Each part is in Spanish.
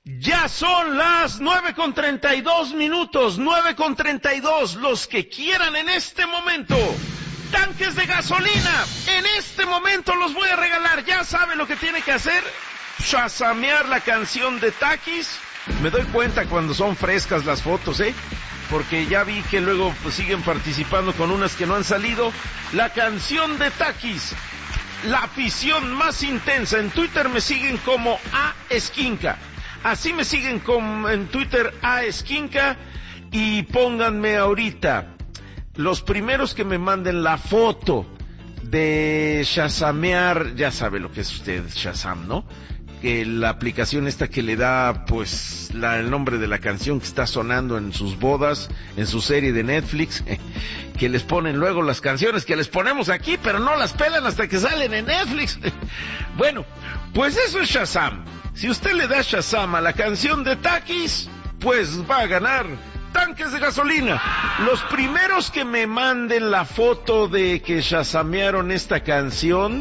Ya son las 9:32, 9:32. Los que quieran en este momento tanques de gasolina, en este momento los voy a regalar. Ya sabe lo que tiene que hacer: shazamear la canción de Takis. Me doy cuenta cuando son frescas las fotos, porque ya vi que luego pues siguen participando con unas que no han salido. La canción de Takis, la afición más intensa. En Twitter me siguen como A Esquinca. Así me siguen en Twitter, A Esquinca, y pónganme ahorita los primeros que me manden la foto de shazamear. Ya sabe lo que es usted Shazam, ¿no? Que la aplicación esta que le da pues el nombre de la canción que está sonando en sus bodas, en su serie de Netflix, que les ponen luego las canciones que les ponemos aquí, pero no las pelan hasta que salen en Netflix. Bueno, pues eso es Shazam. Si usted le da Shazam a la canción de Takis, pues va a ganar tanques de gasolina. Los primeros que me manden la foto de que shazamearon esta canción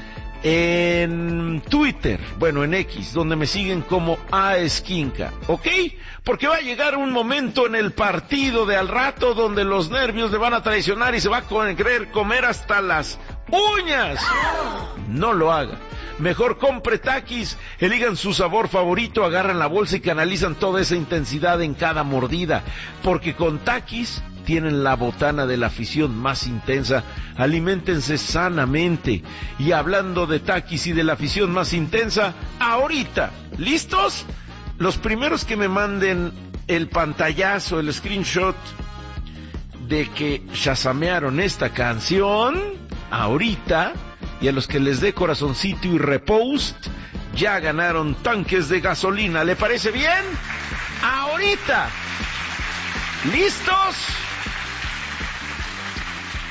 en Twitter, bueno, en X, donde me siguen como A Esquinca, ¿ok? Porque va a llegar un momento en el partido de al rato donde los nervios le van a traicionar y se va a querer comer hasta las uñas. No lo haga. Mejor compre Takis, elijan su sabor favorito, agarran la bolsa y canalizan toda esa intensidad en cada mordida, porque con Takis tienen la botana de la afición más intensa. Aliméntense sanamente. Y hablando de Takis y de la afición más intensa, ahorita, ¿listos? Los primeros que me manden el pantallazo, el screenshot de que shazamearon esta canción, ahorita, y a los que les dé corazoncito y repost, ya ganaron tanques de gasolina. ¿Le parece bien? Ahorita. ¿Listos?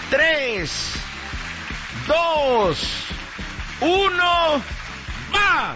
3, 2, 1, ¡va!